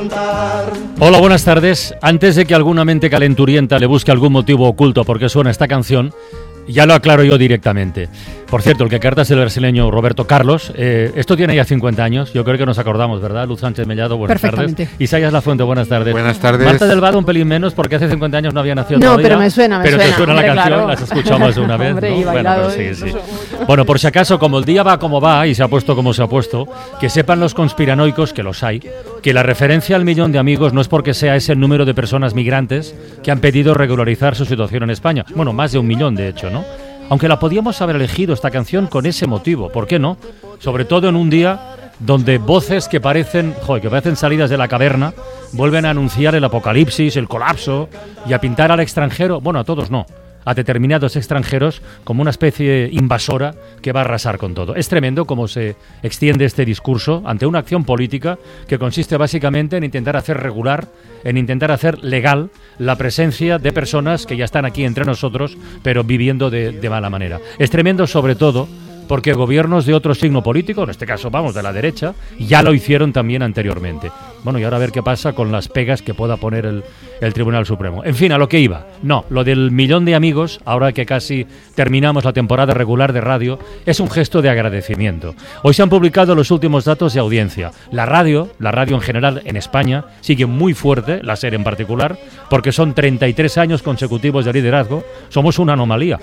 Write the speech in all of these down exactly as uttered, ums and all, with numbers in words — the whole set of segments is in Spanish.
cantar. Hola, buenas tardes. Antes de que alguna mente calenturienta le busque algún motivo oculto por qué suena esta canción, ya lo aclaro yo directamente. Por cierto, el que canta es el brasileño Roberto Carlos. Eh, esto tiene ya cincuenta años. Yo creo que nos acordamos, ¿verdad? Luz Sánchez Mellado, buenas tardes. Isaías Lafuente, buenas tardes. Buenas tardes. Marta del Vado, un pelín menos, porque hace cincuenta años no había nacido no, todavía. No, pero me suena, me pero suena. Pero te suena Hombre, la canción, claro. las escuchamos una vez, Hombre, ¿no? y bailado, bueno, pero sí, sí. no. Bueno, por si acaso, como el día va como va y se ha puesto como se ha puesto, que sepan los conspiranoicos, que los hay, que la referencia al millón de amigos no es porque sea ese el número de personas migrantes que han pedido regularizar su situación en España. Bueno, más de un millón, de hecho, ¿no? Aunque la podíamos haber elegido esta canción con ese motivo, ¿por qué no? Sobre todo en un día donde voces que parecen, joder, que parecen salidas de la caverna vuelven a anunciar el apocalipsis, el colapso y a pintar al extranjero, bueno, a todos no, a determinados extranjeros como una especie invasora que va a arrasar con todo. Es tremendo cómo se extiende este discurso ante una acción política que consiste básicamente en intentar hacer regular, en intentar hacer legal la presencia de personas que ya están aquí entre nosotros, pero viviendo de, de mala manera. Es tremendo sobre todo porque gobiernos de otro signo político, en este caso vamos de la derecha, ya lo hicieron también anteriormente. Bueno, y ahora a ver qué pasa con las pegas que pueda poner el, el Tribunal Supremo. En fin, a lo que iba. No, lo del millón de amigos, ahora que casi terminamos la temporada regular de radio, es un gesto de agradecimiento. Hoy se han publicado los últimos datos de audiencia. La radio, la radio en general en España, sigue muy fuerte, la SER en particular, porque son treinta y tres años consecutivos de liderazgo. Somos una anomalía.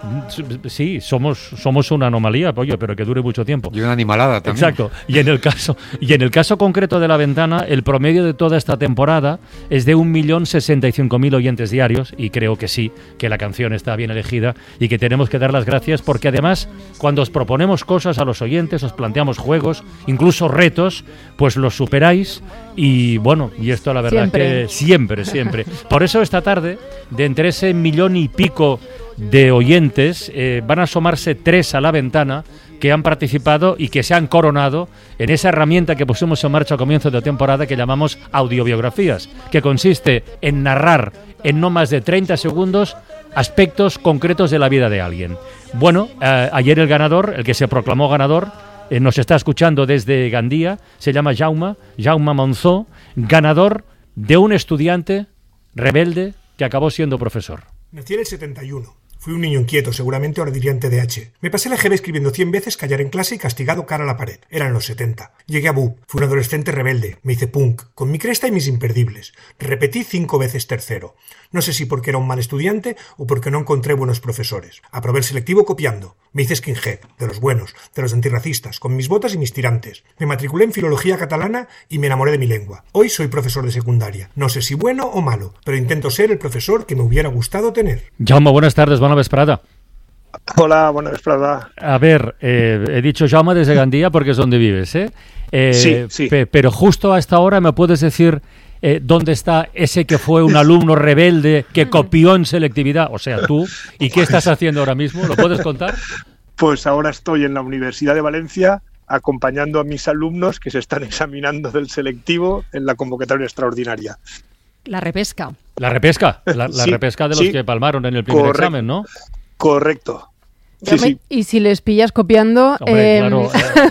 Sí, somos somos una anomalía, oye, pero que dure mucho tiempo. Y una animalada también. Exacto. Y en el caso y en el caso concreto de La Ventana, el promedio de toda esta temporada es de un millón sesenta y cinco mil oyentes diarios, y creo que sí, que la canción está bien elegida y que tenemos que dar las gracias porque además cuando os proponemos cosas a los oyentes, os planteamos juegos, incluso retos, pues los superáis y bueno, y esto la verdad siempre. que siempre, siempre. Por eso esta tarde, de entre ese millón y pico de oyentes, eh, van a asomarse tres a La Ventana que han participado y que se han coronado en esa herramienta que pusimos en marcha a comienzo de temporada que llamamos audiobiografías, que consiste en narrar en no más de treinta segundos aspectos concretos de la vida de alguien. Bueno, eh, ayer el ganador, el que se proclamó ganador, eh, nos está escuchando desde Gandía, se llama Jaume, Jaume Monzó, ganador de un estudiante rebelde que acabó siendo profesor. Nací en el setenta y uno. Fui un niño inquieto, seguramente ahora dirían T D A H. Me pasé la G B escribiendo cien veces callar en clase y castigado cara a la pared. Eran los setenta. Llegué a B U. Fui un adolescente rebelde. Me hice punk, con mi cresta y mis imperdibles. Repetí cinco veces tercero. No sé si porque era un mal estudiante o porque no encontré buenos profesores. Aprobé el selectivo copiando. Me hice skinhead, de los buenos, de los antirracistas, con mis botas y mis tirantes. Me matriculé en filología catalana y me enamoré de mi lengua. Hoy soy profesor de secundaria. No sé si bueno o malo, pero intento ser el profesor que me hubiera gustado tener. Jaume, buenas tardes, bona vesprada. Hola, buena vesprada. A ver, eh, he dicho Jaume desde Gandía porque es donde vives, ¿eh? eh sí, sí. Pe- pero justo a esta hora me puedes decir eh, dónde está ese que fue un alumno rebelde que copió en selectividad, o sea, tú, y qué estás haciendo ahora mismo, ¿lo puedes contar? Pues ahora estoy en la Universidad de Valencia acompañando a mis alumnos que se están examinando del selectivo en la convocatoria extraordinaria. La repesca. La repesca, la, la sí, repesca de los sí. que palmaron en el primer Correcto. examen, ¿no? Correcto. Sí, sí. Y si les pillas copiando, Hombre, eh, claro,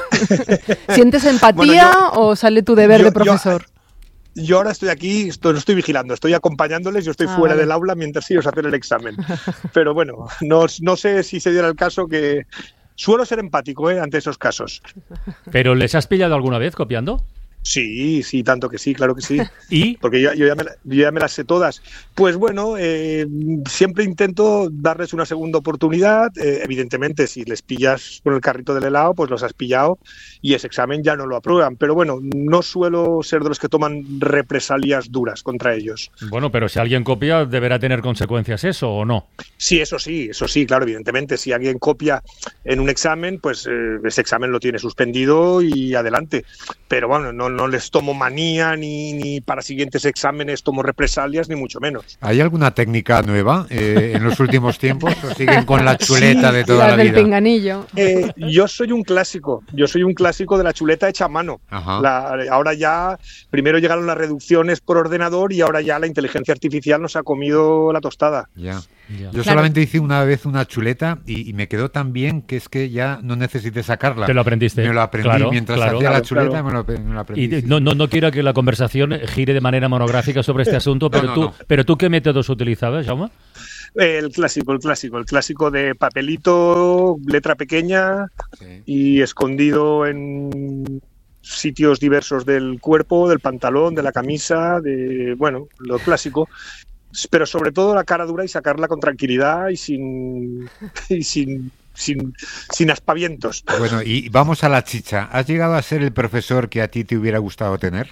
eh. ¿sientes empatía Bueno, yo, o sale tu deber yo, de profesor? Yo, yo ahora estoy aquí, estoy, no estoy vigilando, estoy acompañándoles, yo estoy Ah, fuera vale. del aula mientras ellos hacen el examen. Pero bueno, no, no sé si se diera el caso que... Suelo ser empático ¿eh? ante esos casos. ¿Pero les has pillado alguna vez copiando? Sí, sí, tanto que sí, claro que sí. ¿Y? Porque yo, yo, ya, me, yo ya me las sé todas. Pues bueno, eh, siempre intento darles una segunda oportunidad. Eh, evidentemente, si les pillas con el carrito del helado, pues los has pillado y ese examen ya no lo aprueban. Pero bueno, no suelo ser de los que toman represalias duras contra ellos. Bueno, pero si alguien copia, ¿deberá tener consecuencias eso o no? Sí, eso sí, eso sí, claro, evidentemente. Si alguien copia en un examen, pues eh, ese examen lo tiene suspendido y adelante. Pero bueno, no no les tomo manía, ni, ni para siguientes exámenes tomo represalias, ni mucho menos. ¿Hay alguna técnica nueva eh, en los últimos tiempos o siguen con la chuleta Sí, de toda Las la del vida? pinganillo. Eh, yo soy un clásico, yo soy un clásico de la chuleta hecha a mano. Ajá. La, ahora ya, primero llegaron las reducciones por ordenador y ahora ya la inteligencia artificial nos ha comido la tostada. Ya. Yo Claro. solamente hice una vez una chuleta y, y me quedó tan bien que es que ya no necesité sacarla. Te lo aprendiste. Me lo aprendí Claro, mientras claro. hacía Claro, la chuleta, claro. Me, lo, me lo aprendí. Y sí. no, no, no quiero que la conversación gire de manera monográfica sobre este asunto, pero, no, tú, no. pero tú, ¿qué métodos utilizabas, Jaume? El clásico, el clásico, el clásico de papelito, letra pequeña Sí. y escondido en sitios diversos del cuerpo, del pantalón, de la camisa, de bueno, lo clásico. Pero sobre todo la cara dura y sacarla con tranquilidad y sin y sin, sin, sin aspavientos. Bueno, y vamos a la chicha. ¿Has llegado a ser el profesor que a ti te hubiera gustado tener?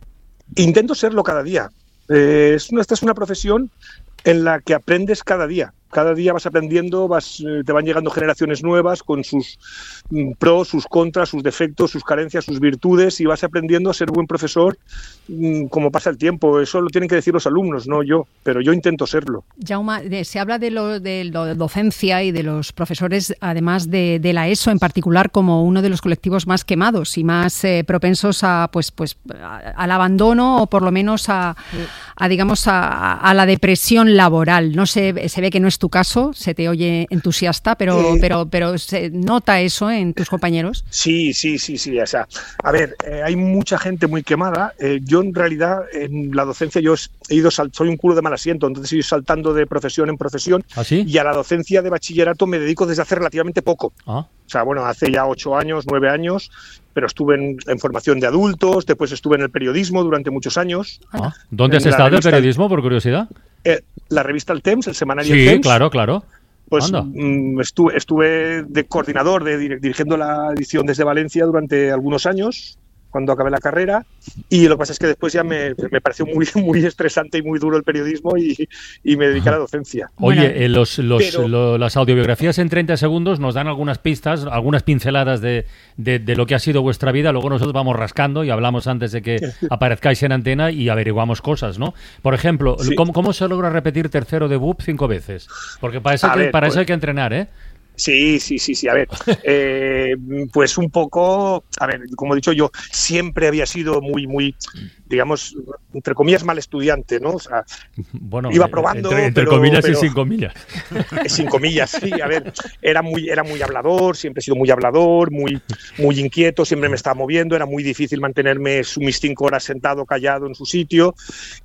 Intento serlo cada día. Eh, es una, esta es una profesión en la que aprendes cada día. Cada día vas aprendiendo, vas, eh, te van llegando generaciones nuevas con sus mm, pros, sus contras, sus defectos, sus carencias, sus virtudes, y vas aprendiendo a ser buen profesor mm, como pasa el tiempo. Eso lo tienen que decir los alumnos, no yo, pero yo intento serlo. Jaume, de- se habla de lo de la docencia y de los profesores, además de, de la ESO en particular, como uno de los colectivos más quemados y más eh, propensos a, pues, pues, a- al abandono o por lo menos a, a digamos, a, a la depresión laboral. No se, se ve que no es tu caso, se te oye entusiasta, pero, Eh, pero, pero se nota eso en tus compañeros. Sí, sí, sí, sí. O sea, a ver, eh, hay mucha gente muy quemada. Eh, yo en realidad en la docencia yo he ido sal- soy un culo de mal asiento, entonces he ido saltando de profesión en profesión. ¿Ah, sí? Y a la docencia de bachillerato me dedico desde hace relativamente poco. Ah, O sea, bueno, hace ya ocho años, nueve años, pero estuve en, en formación de adultos, después estuve en el periodismo durante muchos años. ah. ¿Dónde has En la estado el revista- periodismo, por curiosidad? Eh, la revista El Temps, el semanario El Sí, Temps, claro, claro. pues Anda. mm, estuve, estuve de coordinador, de dir- dirigiendo la edición desde Valencia durante algunos años, cuando acabé la carrera, y lo que pasa es que después ya me, me pareció muy, muy estresante y muy duro el periodismo y, y me dediqué a la docencia. Oye, Bueno, eh, los, los- pero- lo- las audiografías en treinta segundos nos dan algunas pistas, algunas pinceladas de, de- de lo que ha sido vuestra vida. Luego nosotros vamos rascando y hablamos antes de que aparezcáis en antena y averiguamos cosas, ¿no? Por ejemplo, Sí. ¿cómo, cómo se logra repetir tercero de B U P cinco veces? Porque para eso, A que, ver, para eso pues- hay que entrenar, ¿eh? Sí, sí, sí, sí. A ver, eh, pues un poco, a ver, como he dicho yo, siempre había sido muy, muy, digamos, entre comillas, mal estudiante, ¿no? O sea, Bueno, iba eh, probando, entre, entre pero- comillas pero- y sin comillas. sin comillas, sí, a ver, era muy, era muy hablador, siempre he sido muy hablador, muy, muy inquieto, siempre me estaba moviendo, era muy difícil mantenerme su- mis cinco horas sentado, callado en su sitio,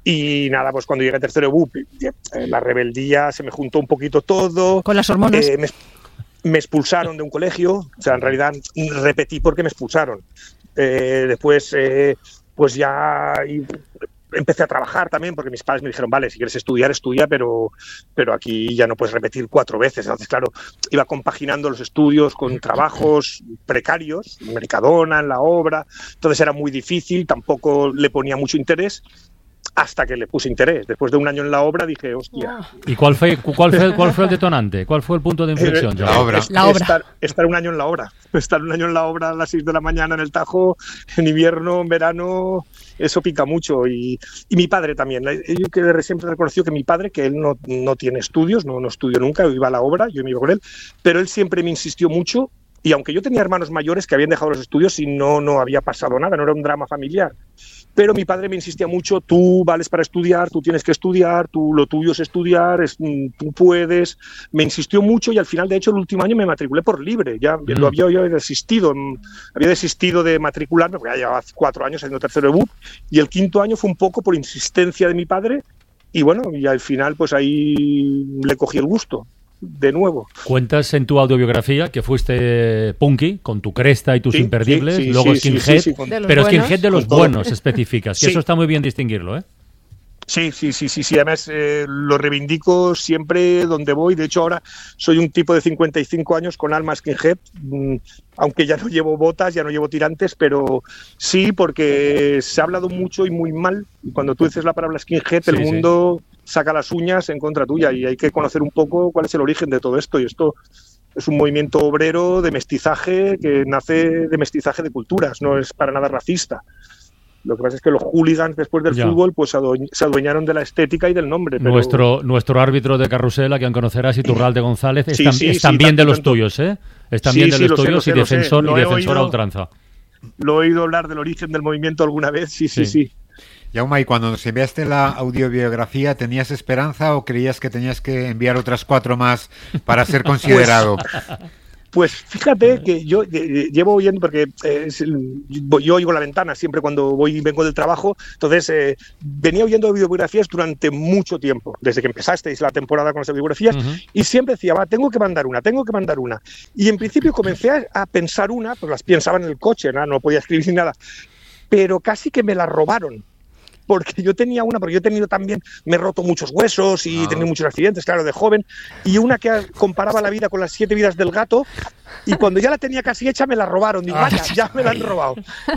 y nada, pues cuando llegué a tercero de B U P, eh, la rebeldía, se me juntó un poquito todo. Con las hormonas. Eh, me, me expulsaron de un colegio, o sea, en realidad repetí porque me expulsaron. Eh, después, eh, pues ya y empecé a trabajar también, porque mis padres me dijeron, vale, si quieres estudiar, estudia, pero, pero aquí ya no puedes repetir cuatro veces. Entonces, claro, iba compaginando los estudios con trabajos precarios, en Mercadona, en la obra, entonces era muy difícil, tampoco le ponía mucho interés, hasta que le puse interés. Después de un año en la obra dije, hostia, ¿Y cuál fue, cuál fue, cuál fue el detonante? ¿Cuál fue el punto de inflexión, La Jaume? obra. Es- La obra. Estar, estar un año en la obra. Estar un año en la obra a las seis de la mañana en el Tajo, en invierno, en verano, eso pica mucho. Y, y mi padre también. Yo que siempre he reconocido que mi padre, que él no, no tiene estudios, no, no estudió nunca, iba a la obra, yo me iba con él, pero él siempre me insistió mucho. Y aunque yo tenía hermanos mayores que habían dejado los estudios y no, no había pasado nada, no era un drama familiar. Pero mi padre me insistía mucho, tú vales para estudiar, tú tienes que estudiar, tú lo tuyo es estudiar, es, mm, tú puedes. Me insistió mucho y al final, de hecho, el último año me matriculé por libre. Ya Mm. lo había yo desistido, mm, había desistido de matricularme, porque ya llevaba cuatro años haciendo tercero de B U P, y el quinto año fue un poco por insistencia de mi padre, y bueno, y al final pues ahí le cogí el gusto. De nuevo. Cuentas en tu autobiografía que fuiste punky, con tu cresta y tus Sí, imperdibles, sí, sí, luego sí, sí, skinhead, sí, sí, con- De los pero buenos. skinhead de los Con todo. buenos especificas, que Sí. eso está muy bien distinguirlo, ¿eh? Sí, sí, sí, sí, sí. Además, eh, lo reivindico siempre donde voy. De hecho, ahora soy un tipo de cincuenta y cinco años con alma skinhead, mm, aunque ya no llevo botas, ya no llevo tirantes, pero sí, porque se ha hablado mucho y muy mal. Y cuando tú dices la palabra skinhead, Sí, el sí. mundo saca las uñas en contra tuya y hay que conocer un poco cuál es el origen de todo esto. Y esto es un movimiento obrero de mestizaje que nace de mestizaje de culturas, no es para nada racista. Lo que pasa es que los hooligans después del Ya. fútbol pues adueñ- se adueñaron de la estética y del nombre. Pero... Nuestro, nuestro árbitro de carrusel, a quien conocerás, Iturralde González, es, Sí, tam- sí, es sí, también tanto, de los tanto. tuyos, ¿eh? Es Sí, también de sí, los lo sé, tuyos lo sé, y lo sé. defensor, Lo y he defensor a oído. ultranza. Lo he oído hablar del origen del movimiento alguna vez, sí, sí, Sí. sí. Yauma, y cuando nos enviaste la audiobiografía, ¿tenías esperanza o creías que tenías que enviar otras cuatro más para ser considerado? Pues fíjate que yo eh, llevo oyendo, porque eh, es el, yo oigo la ventana siempre cuando voy y vengo del trabajo, entonces eh, venía oyendo biografías durante mucho tiempo, desde que empezasteis la temporada con las biografías, uh-huh. y siempre decía, va, tengo que mandar una, tengo que mandar una. Y en principio comencé a, a pensar una, pues las pensaba en el coche, ¿no? no podía escribir sin nada, pero casi que me la robaron. Porque yo tenía una, porque yo he tenido también, me he roto muchos huesos y he tenido muchos accidentes, claro, de joven, y una que comparaba la vida con las siete vidas del gato, y cuando ya la tenía casi hecha me la robaron, digo, vaya, ya me la han robado.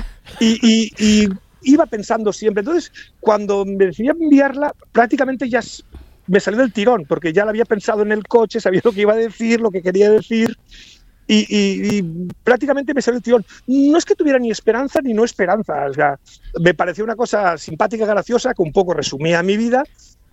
Y, y, y iba pensando siempre, entonces cuando me decidí enviarla, prácticamente ya me salió del tirón, porque ya la había pensado en el coche, sabía lo que iba a decir, lo que quería decir, Y, y, y prácticamente me salió el tirón. No es que tuviera ni esperanza ni no esperanza, o sea, me pareció una cosa simpática, graciosa, que un poco resumía mi vida,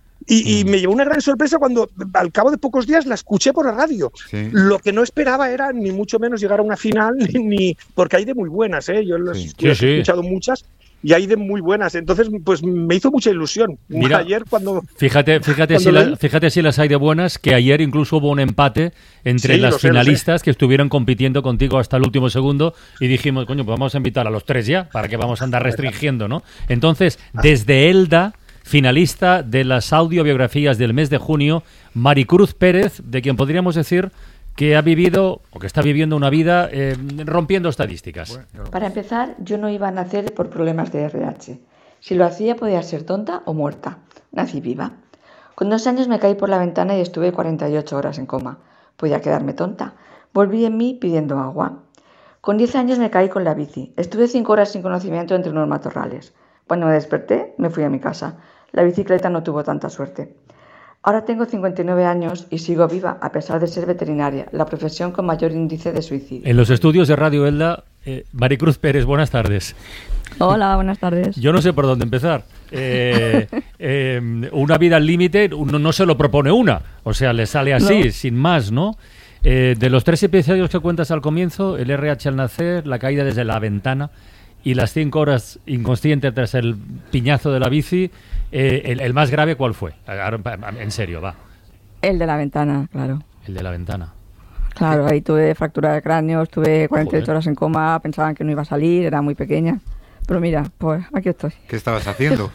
y, y me llevó una gran sorpresa cuando al cabo de pocos días la escuché por la radio. Sí. Lo que no esperaba era ni mucho menos llegar a una final, ni, ni porque hay de muy buenas, ¿eh? Yo los, sí. he sí, escuchado sí. muchas, y hay de muy buenas, entonces pues me hizo mucha ilusión. Mira, ayer cuando fíjate fíjate cuando si la, fíjate si las hay de buenas, que ayer incluso hubo un empate entre sí, las sé, finalistas que estuvieron compitiendo contigo hasta el último segundo, y dijimos, coño, pues vamos a invitar a los tres ya, para que vamos a andar restringiendo, ¿no? Entonces, desde Elda, finalista de las audiobiografías del mes de junio, Maricruz Pérez, de quien podríamos decir que ha vivido, o que está viviendo una vida eh, rompiendo estadísticas. Para empezar, yo no iba a nacer por problemas de R H. Si lo hacía, podía ser tonta o muerta. Nací viva. Con dos años me caí por la ventana y estuve cuarenta y ocho horas en coma. Podía quedarme tonta. Volví en mí pidiendo agua. Con diez años me caí con la bici. Estuve cinco horas sin conocimiento entre unos matorrales. Cuando me desperté, me fui a mi casa. La bicicleta no tuvo tanta suerte. Ahora tengo cincuenta y nueve años y sigo viva, a pesar de ser veterinaria, la profesión con mayor índice de suicidio. En los estudios de Radio Elda, eh, Maricruz Pérez, buenas tardes. Hola, buenas tardes. Yo no sé por dónde empezar. Eh, eh, una vida al límite, uno no se lo propone una, o sea, le sale así, no. sin más, ¿no? Eh, de los tres episodios que cuentas al comienzo, el R H al nacer, la caída desde la ventana y las cinco horas inconsciente tras el piñazo de la bici, eh, el, el más grave, ¿cuál fue? En serio, va. El de la ventana, claro. El de la ventana. Claro, ahí tuve fractura de cráneo, estuve cuarenta y ocho Joder. horas en coma, pensaban que no iba a salir, era muy pequeña. Pero mira, pues aquí estoy. ¿Qué estabas haciendo?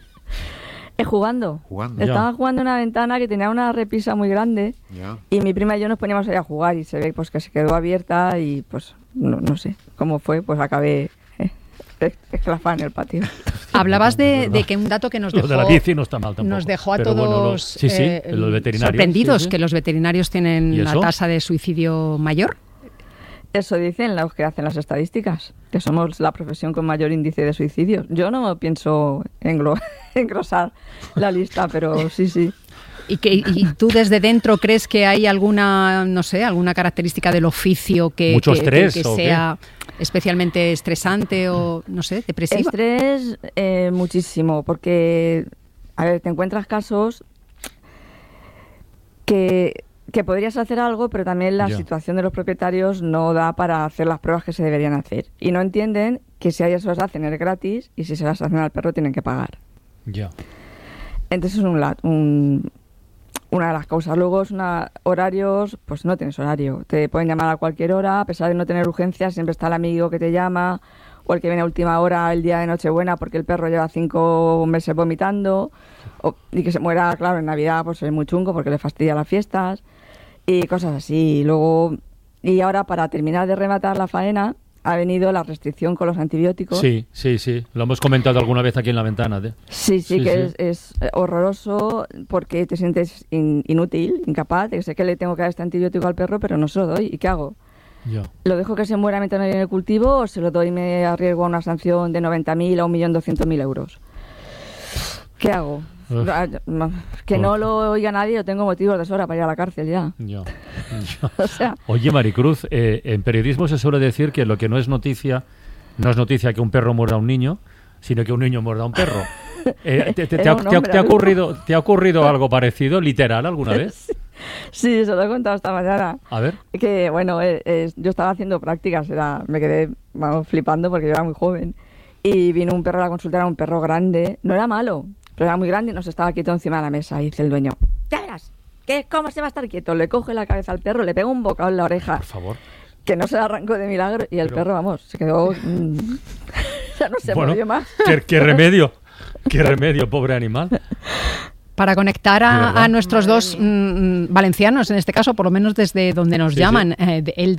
eh, jugando. Jugando. Estaba ya. jugando en una ventana que tenía una repisa muy grande, ya. y mi prima y yo nos poníamos ahí a jugar y se ve pues que se quedó abierta y pues no, no sé cómo fue, pues acabé esclafada en el patio. Hablabas de, de que un dato que nos dejó, lo de la bici no está mal tampoco, nos dejó a pero todos bueno, lo, sí, sí, eh, los veterinarios, sorprendidos, sí, sí. que los veterinarios tienen la tasa de suicidio mayor. Eso dicen los que hacen las estadísticas, que somos la profesión con mayor índice de suicidios. Yo no pienso englo- engrosar la lista, pero sí, sí. ¿Y, que, ¿Y tú desde dentro crees que hay alguna, no sé, alguna característica del oficio que, ¿Mucho que, estrés, que, que o sea qué? especialmente estresante o, no sé, depresiva? Estrés eh, muchísimo, porque, a ver, te encuentras casos que, que podrías hacer algo, pero también la ya. situación de los propietarios no da para hacer las pruebas que se deberían hacer. Y no entienden que si a ellos se las hacen es gratis y si se las hacen al perro tienen que pagar. Ya. Entonces es un, un una de las causas. Luego es una, horarios, pues no tienes horario. Te pueden llamar a cualquier hora, a pesar de no tener urgencias, siempre está el amigo que te llama o el que viene a última hora el día de Nochebuena porque el perro lleva cinco meses vomitando, o, y que se muera, claro, en Navidad pues es muy chungo porque le fastidia las fiestas y cosas así. Y luego, y ahora para terminar de rematar la faena, ha venido la restricción con los antibióticos. Sí, sí, sí. Lo hemos comentado alguna vez aquí en la ventana. ¿eh? Sí, sí, sí, que sí. Es, es horroroso porque te sientes in, inútil, incapaz. Sé que le tengo que dar este antibiótico al perro, pero no se lo doy. ¿Y qué hago? Ya. ¿Lo dejo que se muera mientras no viene el cultivo o se lo doy y me arriesgo a una sanción de noventa mil a un millón doscientos mil euros? ¿Qué hago? Uf. Que no lo oiga nadie, yo tengo motivos de sobra para ir a la cárcel ya. ya. ya. O sea. Oye, Maricruz, eh, en periodismo se suele decir que lo que no es noticia, no es noticia que un perro muerda a un niño, sino que un niño muerda a un perro. Eh, te, te, te, ha, te, ha, te, ha ocurrido, ¿Te ha ocurrido algo parecido, literal, alguna vez? Sí, se lo he contado esta mañana. A ver. Que, bueno, eh, eh, yo estaba haciendo prácticas, era, me quedé vamos, flipando porque yo era muy joven. Y vino un perro a la consulta, era un perro grande, no era malo, pero era muy grande y nos estaba quieto encima de la mesa. Y dice el dueño, ya verás, ¿qué? ¿Cómo se va a estar quieto? Le coge la cabeza al perro, le pega un bocado en la oreja. Por favor. Que no se la arrancó de milagro y el Pero... perro, vamos, se quedó... Mmm, ya no se bueno, movió más. ¿qué, qué remedio? ¿Qué remedio, pobre animal? Para conectar a, a nuestros dos mmm, valencianos, en este caso, por lo menos desde donde nos sí, llaman, sí. Eh, él